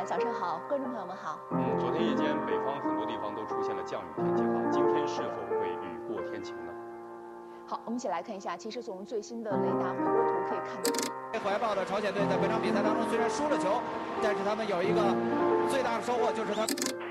早上好，观众朋友们好。 昨天夜间北方很多地方都出现了降雨天气今天是否会雨过天晴呢？ 好，我们一起来看一下。其实从最新的雷达回波图可以看到， 怀抱的朝鲜队在本场比赛当中虽然输了球，但是他们有一个最大的收获，就是他。